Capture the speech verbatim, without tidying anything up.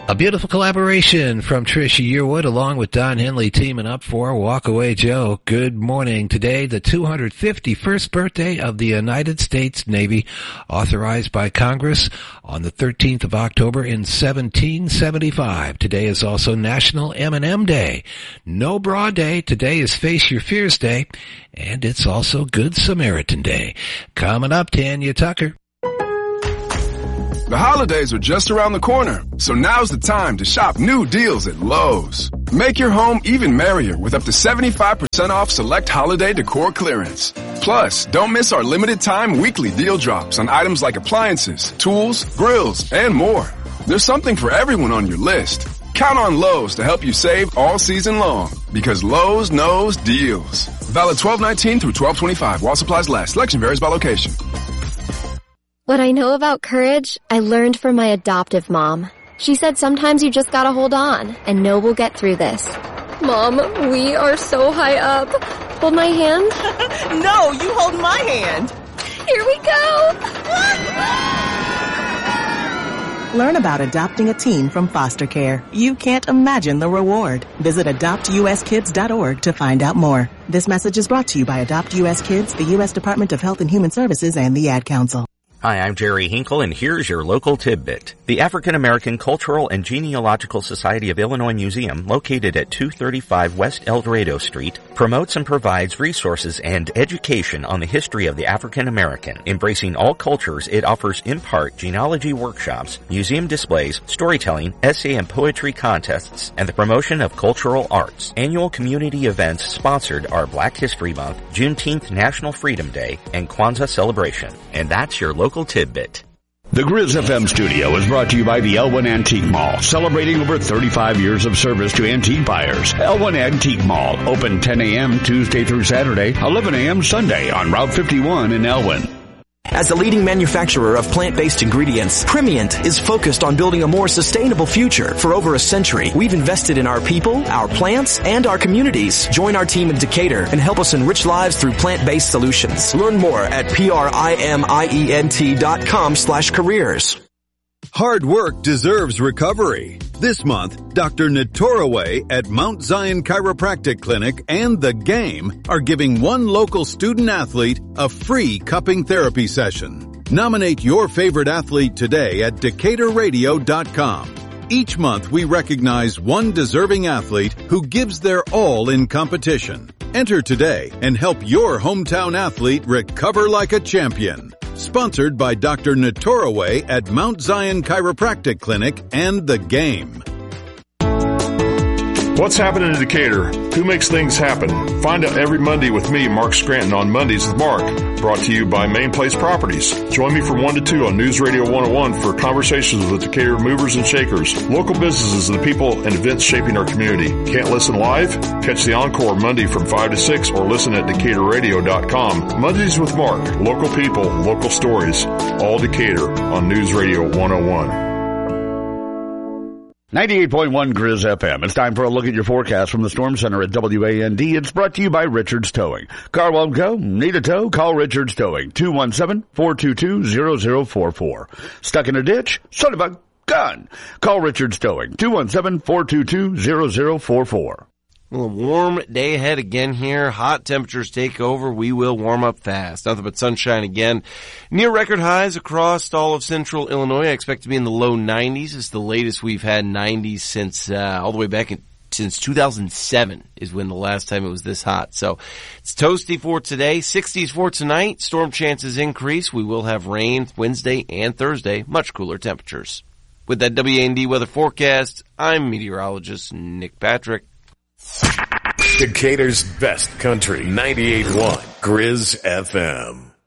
A beautiful collaboration from Trisha Yearwood along with Don Henley teaming up for Walk Away Joe. Good morning. Today, the two hundred fifty-first birthday of the United States Navy, authorized by Congress on the thirteenth of October in seventeen seventy-five. Today is also National M and M Day. No Bra Day. Today is Face Your Fears Day. And it's also Good Samaritan Day. Coming up, Tanya Tucker. The holidays are just around the corner, so now's the time to shop new deals at Lowe's. Make your home even merrier with up to seventy-five percent off select holiday decor clearance. Plus, don't miss our limited time weekly deal drops on items like appliances, tools, grills, and more. There's something for everyone on your list. Count on Lowe's to help you save all season long, because Lowe's knows deals. Valid twelve nineteen through twelve twenty-five while supplies last. Selection varies by location. What I know about courage, I learned from my adoptive mom. She said sometimes you just gotta hold on and know we'll get through this. Mom, we are so high up. Hold my hand. No, you hold my hand. Here we go. Learn about adopting a teen from foster care. You can't imagine the reward. Visit adopt u s kids dot org to find out more. This message is brought to you by Adopt U S Kids, the U S Department of Health and Human Services, and the Ad Council. Hi, I'm Jerry Hinkle, and here's your local tidbit. The African American Cultural and Genealogical Society of Illinois Museum, located at two thirty-five West El Dorado Street, promotes and provides resources and education on the history of the African American. Embracing all cultures, it offers in part genealogy workshops, museum displays, storytelling, essay and poetry contests, and the promotion of cultural arts. Annual community events sponsored are Black History Month, Juneteenth National Freedom Day, and Kwanzaa celebration. And that's your local Local tidbit. The Grizz F M studio is brought to you by the Elwyn Antique Mall, celebrating over thirty-five years of service to antique buyers. Elwyn Antique Mall, open ten a.m. Tuesday through Saturday, eleven a.m. Sunday on Route fifty-one in Elwyn. As the leading manufacturer of plant-based ingredients, Primient is focused on building a more sustainable future. For over a century, we've invested in our people, our plants, and our communities. Join our team in Decatur and help us enrich lives through plant-based solutions. Learn more at P-R-I-M-I-E-N-T dot com slash careers. Hard work deserves recovery. This month, Doctor Natoraway at Mount Zion Chiropractic Clinic and The Game are giving one local student athlete a free cupping therapy session. Nominate your favorite athlete today at Decatur Radio dot com. Each month, we recognize one deserving athlete who gives their all in competition. Enter today and help your hometown athlete recover like a champion. Sponsored by Doctor Natoraway at Mount Zion Chiropractic Clinic and The Game. What's happening in Decatur? Who makes things happen? Find out every Monday with me, Mark Scranton, on Mondays with Mark. Brought to you by Main Place Properties. Join me from one to two on News Radio one oh one for conversations with Decatur movers and shakers, local businesses, and the people and events shaping our community. Can't listen live? Catch the encore Monday from five to six or listen at Decatur Radio dot com. Mondays with Mark. Local people, local stories. All Decatur on News Radio one oh one. ninety-eight point one Grizz F M. It's time for a look at your forecast from the Storm Center at W A N D. It's brought to you by Richards Towing. Car won't go? Need a tow? Call Richards Towing. two one seven, four two two, zero zero four four. Stuck in a ditch? Son of a gun! Call Richards Towing. two one seven, four two two, zero zero four four. Well, a warm day ahead again here. Hot temperatures take over. We will warm up fast. Nothing but sunshine again. Near record highs across all of central Illinois. I expect to be in the low nineties. It's the latest we've had nineties since uh, all the way back in, since two thousand seven is when the last time it was this hot. So it's toasty for today. sixties for tonight. Storm chances increase. We will have rain Wednesday and Thursday. Much cooler temperatures. With that W A N D weather forecast, I'm meteorologist Nick Patrick. Decatur's best country, ninety-eight point one Grizz F M.